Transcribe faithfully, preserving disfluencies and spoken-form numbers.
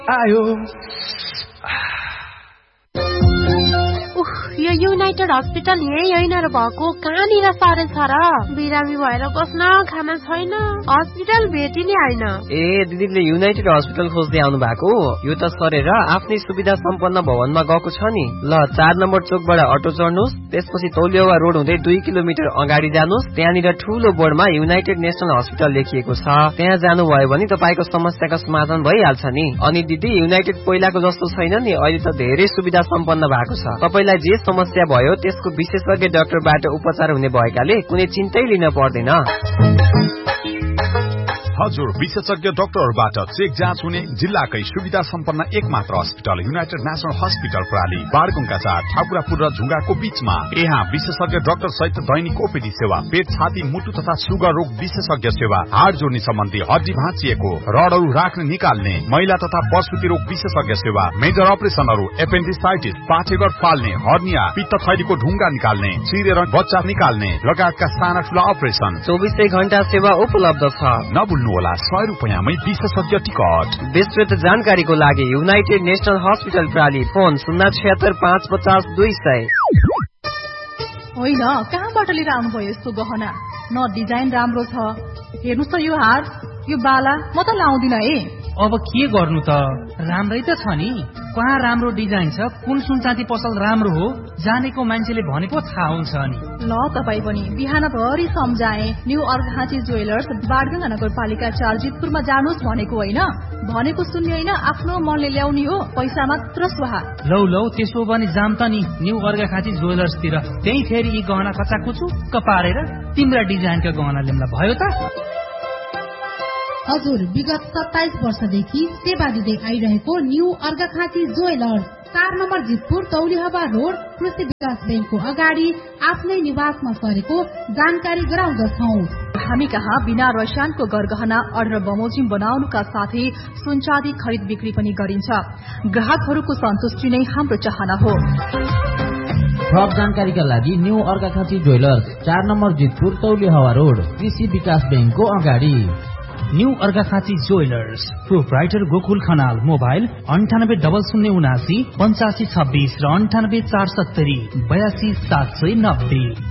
आयो यो United hospital यही होइन र भएको कहाँनिर सारे छ र बिरामी भएर बस्न खाना छैन हस्पिटल भेटिने होइन ए दिदीले युनाइटेड हस्पिटल खोज्दै आउनु भएको यो त सरेर आफ्नै सुविधा सम्पन्न भवनमा गएको छ नि ल चार नम्बर चोकबाट अटो चढ्नुहोस् त्यसपछि तौलिया रोड हुँदै दुई किलोमिटर अगाडि जानुहोस् त्यहाँनिर ठूलो बोर्डमा युनाइटेड नेसनल हस्पिटल लेखिएको छ त्यहाँ जानुभयो भने तपाईको समस्याको समाधान भइहाल्छ नि अनि दिदी युनाइटेड पहिलाको जस्तो छैन नि अहिले त धेरै सुविधा सम्पन्न भएको छ तपाईलाई जे समस्या भयो त्यसको विशेषज्ञ डाक्टरबाट उपचार हुने भएकाले कुनै चिन्तै लिन पर्दैन हजुर विशेषज्ञ डाक्टरबाट चेक जाँच हुने जिल्लाकै सुविधा सम्पन्न एकमात्र अस्पताल युनाइटेड नेसनल हस्पिटल प्राली बारगुङका चार ठाकुरापुर र झुङ्गाको बीचमा यहाँ विशेषज्ञ डाक्टर सहित दैनिक ओपीडी सेवा पेट छाती मुटु तथा सुगर रोग विशेषज्ञ सेवा हाड जोड्ने सम्बन्धी हड्डी भाँचिएको रडहरू राख्ने निकाल्ने महिला तथा प्रसुति रोग विशेषज्ञ सेवा मेजर अपरेसनहरू एपेन्डिसाइटिस पाठेघर फाल्ने हर्निया पित्त थैलीको ढुङ्गा निकाल्ने चिरेर बच्चा निकाल्ने लगायतका साना ठूला अपरेसन चौबिसै घण्टा सेवा उपलब्ध छ नबुल्नु होला सय रुपियाँमै विशेषज्ञ टिकट विस्तृत जानकारीको लागि युनाइटेड नेसनल हस्पिटल प्राली फोन शून्य छयत्तर पाँच पचास दुई सय होइन कहाँबाट लिएर आउनुभयो यस्तो गहना न डिजाइन राम्रो छ हेर्नुहोस् त यो हार यो बाला म त लाउँदिन है अब के गर्नु त राम्रै त छ नि कहाँ राम्रो डिजाइन छ कुन सुनचाँदी पसल राम्रो हो जानेको मान्छेले भनेको थाहा हुन्छ नि ल तपाईँ पनि बिहान भरि सम्झाए न्यू अर्घाँची ज्वेलर्स बारगुङ नगरपालिका चार जितपुरमा जानुहोस् भनेको होइन भनेको सुन्ने होइन आफ्नो मनले ल्याउने हो पैसा मात्र सुहा लौ लौ त्यसो भने जाम त नि न्यू अर्घाँची ज्वेलर्सतिर त्यही फेरि यी गहना कच्चा कुचुक्क पारेर तिम्रा डिजाइनका गहना ल्याउँला भयो त हजुर विगत सत्ताइस वर्षदेखि सेवा दिँदै आइरहेको न्यू अर्घाखाँची ज्वेलर्स चार नम्बर जितपुर तौलिहवा रोड कृषि विकास ब्याङ्कको अगाडि आफ्नै निवासमा सरेको जानकारी गराउँदछौ हामी कहाँ बिना रसायनको गरगहना अर्डर बमोजिम बनाउनुका साथै सुनचाँदी खरिद बिक्री पनि गरिन्छ ग्राहकहरूको सन्तुष्टि नै हाम्रो चाहना हो थप जानकारीका लागि न्यू अर्घाखाँची ज्वेलर्स चार नम्बर जितपुर तौलिहवा रोड कृषि विकास ब्याङ्कको अगाडि new Arghakhanchi jewellers proprietor Gokul Khanal mobile अन्ठानब्बे डबल शून्य उनासी पञ्चासी छब्बीस र अन्ठानब्बे चार सत्तरी बयासी सात सय नब्बे